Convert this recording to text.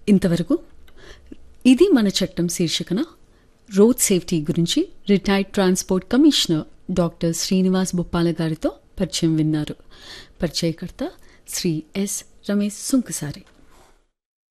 ఇంతవరకు ఇది మన చట్టం శీర్షికన రోడ్ సేఫ్టీ గురించి retired transport commissioner doctor Srinivas Boppala గారితో పరిచయం విన్నారు. పరిచయకర్త శ్రీ ఎస్ రమేష్ సుంకసారి.